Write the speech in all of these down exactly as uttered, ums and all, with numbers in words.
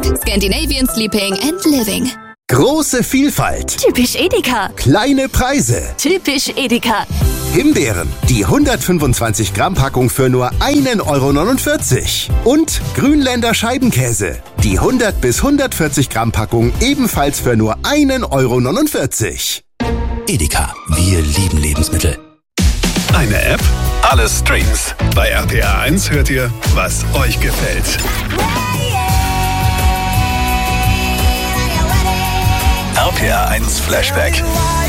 Scandinavian Sleeping and Living. Große Vielfalt. Typisch Edeka. Kleine Preise. Typisch Edeka. Himbeeren, die hundertfünfundzwanzig Gramm Packung für nur ein Euro neunundvierzig. Und Grünländer Scheibenkäse, die hundert bis hundertvierzig Gramm Packung ebenfalls für nur ein Euro neunundvierzig. Edeka, wir lieben Lebensmittel. Eine App, alle Streams. Bei R P R eins hört ihr, was euch gefällt. R P R eins Flashback.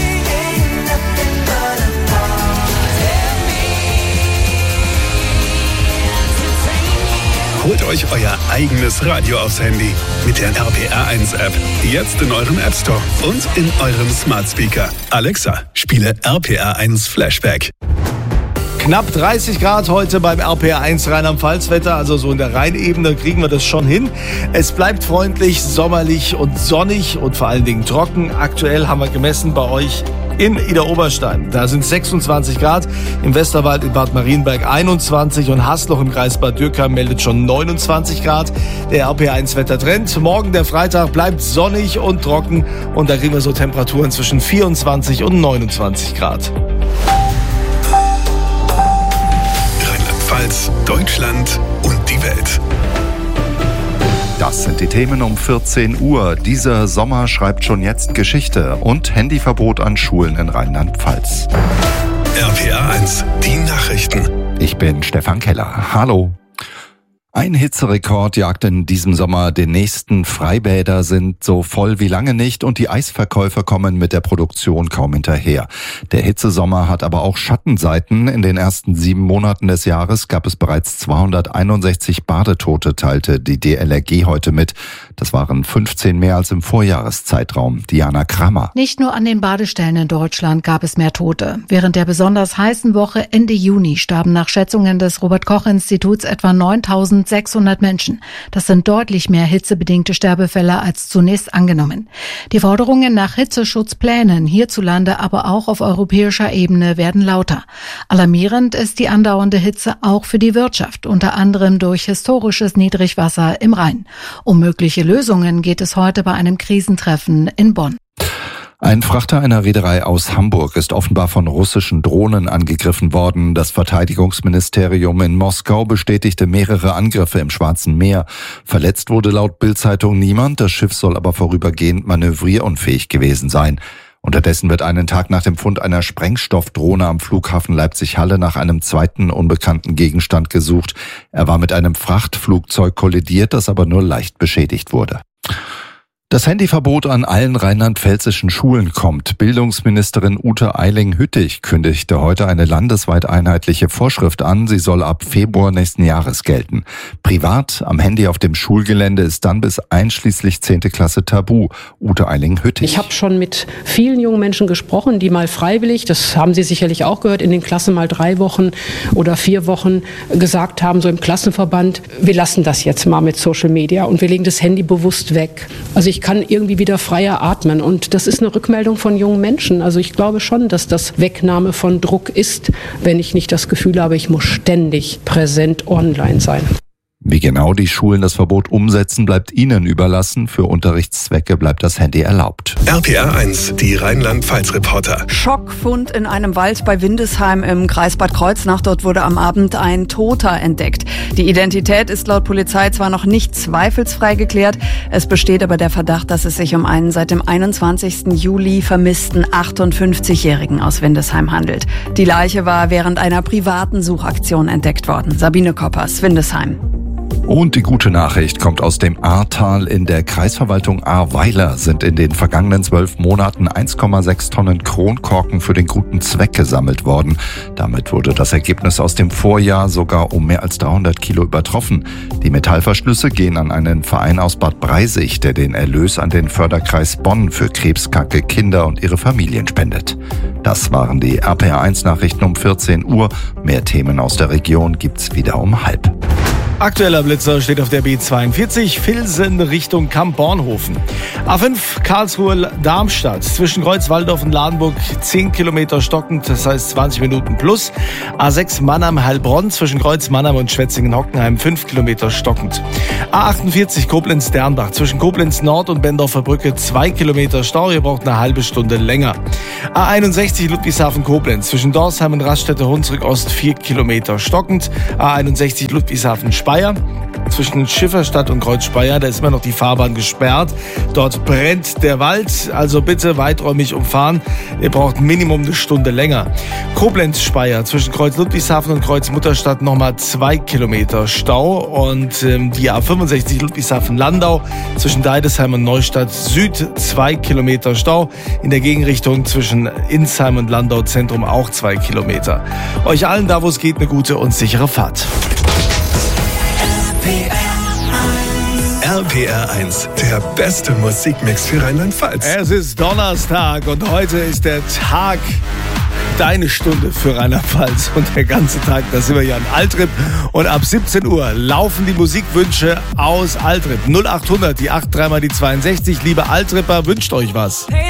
Holt euch euer eigenes Radio aufs Handy mit der R P R eins App. Jetzt in eurem App Store und in eurem Smart Speaker. Alexa, spiele R P R eins Flashback. Knapp dreißig Grad heute beim R P R eins Rheinland-Pfalz-Wetter, also so in der Rheinebene kriegen wir das schon hin. Es bleibt freundlich, sommerlich und sonnig und vor allen Dingen trocken. Aktuell haben wir gemessen bei euch in Idar-Oberstein. Da sind sechsundzwanzig Grad, im Westerwald in Bad Marienberg einundzwanzig und Hasloch im Kreis Bad Dürkheim meldet schon neunundzwanzig Grad. Der R P R eins Wettertrend. Morgen der Freitag bleibt sonnig und trocken und da kriegen wir so Temperaturen zwischen vierundzwanzig und neunundzwanzig Grad. Rheinland-Pfalz, Deutschland und die Welt. Das sind die Themen um vierzehn Uhr. Dieser Sommer schreibt schon jetzt Geschichte und Handyverbot an Schulen in Rheinland-Pfalz. R P R eins, die Nachrichten. Ich bin Stefan Keller. Hallo. Ein Hitzerekord jagt in diesem Sommer den nächsten. Freibäder sind so voll wie lange nicht und die Eisverkäufer kommen mit der Produktion kaum hinterher. Der Hitzesommer hat aber auch Schattenseiten. In den ersten sieben Monaten des Jahres gab es bereits zweihunderteinundsechzig Badetote, teilte die D L R G heute mit. Das waren fünfzehn mehr als im Vorjahreszeitraum. Diana Kramer. Nicht nur an den Badestellen in Deutschland gab es mehr Tote. Während der besonders heißen Woche Ende Juni starben nach Schätzungen des Robert-Koch-Instituts etwa neuntausendsechshundert Menschen. Das sind deutlich mehr hitzebedingte Sterbefälle als zunächst angenommen. Die Forderungen nach Hitzeschutzplänen hierzulande, aber auch auf europäischer Ebene werden lauter. Alarmierend ist die andauernde Hitze auch für die Wirtschaft, unter anderem durch historisches Niedrigwasser im Rhein. Um mögliche Lösungen geht es heute bei einem Krisentreffen in Bonn. Ein Frachter einer Reederei aus Hamburg ist offenbar von russischen Drohnen angegriffen worden. Das Verteidigungsministerium in Moskau bestätigte mehrere Angriffe im Schwarzen Meer. Verletzt wurde laut Bild-Zeitung niemand. Das Schiff soll aber vorübergehend manövrierunfähig gewesen sein. Unterdessen wird einen Tag nach dem Fund einer Sprengstoffdrohne am Flughafen Leipzig-Halle nach einem zweiten unbekannten Gegenstand gesucht. Er war mit einem Frachtflugzeug kollidiert, das aber nur leicht beschädigt wurde. Das Handyverbot an allen rheinland-pfälzischen Schulen kommt. Bildungsministerin Ute Eiling-Hüttich kündigte heute eine landesweit einheitliche Vorschrift an. Sie soll ab Februar nächsten Jahres gelten. Privat am Handy auf dem Schulgelände ist dann bis einschließlich zehnte Klasse tabu. Ute Eiling-Hüttich. Ich habe schon mit vielen jungen Menschen gesprochen, die mal freiwillig, das haben Sie sicherlich auch gehört, in den Klassen mal drei Wochen oder vier Wochen gesagt haben, so im Klassenverband, wir lassen das jetzt mal mit Social Media und wir legen das Handy bewusst weg. Also ich Ich kann irgendwie wieder freier atmen. Und das ist eine Rückmeldung von jungen Menschen. Also ich glaube schon, dass das Wegnahme von Druck ist, wenn ich nicht das Gefühl habe, ich muss ständig präsent online sein. Wie genau die Schulen das Verbot umsetzen, bleibt ihnen überlassen. Für Unterrichtszwecke bleibt das Handy erlaubt. R P R eins, die Rheinland-Pfalz-Reporter. Schockfund in einem Wald bei Windesheim im Kreis Bad Kreuznach. Dort wurde am Abend ein Toter entdeckt. Die Identität ist laut Polizei zwar noch nicht zweifelsfrei geklärt. Es besteht aber der Verdacht, dass es sich um einen seit dem einundzwanzigsten Juli vermissten achtundfünfzigjährigen aus Windesheim handelt. Die Leiche war während einer privaten Suchaktion entdeckt worden. Sabine Koppers, Windesheim. Und die gute Nachricht kommt aus dem Ahrtal. In der Kreisverwaltung Ahrweiler sind in den vergangenen zwölf Monaten eins Komma sechs Tonnen Kronkorken für den guten Zweck gesammelt worden. Damit wurde das Ergebnis aus dem Vorjahr sogar um mehr als dreihundert Kilo übertroffen. Die Metallverschlüsse gehen an einen Verein aus Bad Breisig, der den Erlös an den Förderkreis Bonn für krebskranke Kinder und ihre Familien spendet. Das waren die R P R eins Nachrichten um vierzehn Uhr. Mehr Themen aus der Region gibt's wieder um halb. Aktueller Blitzer steht auf der B zweiundvierzig, Vilsen Richtung Kamp-Bornhofen. A fünf Karlsruhe-Darmstadt, zwischen Kreuz-Walldorf und Ladenburg zehn Kilometer stockend, das heißt zwanzig Minuten plus. A sechs Mannheim-Heilbronn, zwischen Kreuz-Mannheim und Schwetzingen-Hockenheim fünf Kilometer stockend. A achtundvierzig Koblenz-Dernbach, zwischen Koblenz-Nord und Bendorfer Brücke zwei Kilometer Stau, ihr braucht eine halbe Stunde länger. A einundsechzig Ludwigshafen-Koblenz, zwischen Dorsheim und Raststätte-Hunsrück-Ost vier Kilometer stockend. A einundsechzig Ludwigshafen-Speyer, zwischen Schifferstadt und Kreuz Speyer, da ist immer noch die Fahrbahn gesperrt. Dort brennt der Wald, also bitte weiträumig umfahren. Ihr braucht Minimum eine Stunde länger. Koblenz-Speyer, zwischen Kreuz Ludwigshafen und Kreuz Mutterstadt nochmal zwei Kilometer Stau. Und ähm, die A fünfundsechzig Ludwigshafen-Landau, zwischen Deidesheim und Neustadt Süd zwei Kilometer Stau. In der Gegenrichtung zwischen Insheim und Landau Zentrum auch zwei Kilometer. Euch allen da, wo es geht, eine gute und sichere Fahrt. R P R eins, der beste Musikmix für Rheinland-Pfalz. Es ist Donnerstag und heute ist der Tag, deine Stunde für Rheinland-Pfalz. Und der ganze Tag, da sind wir hier an Altrip. Und ab siebzehn Uhr laufen die Musikwünsche aus Altrip. null achthundert, die acht, dreimal die zweiundsechzig. Liebe Altripper, wünscht euch was.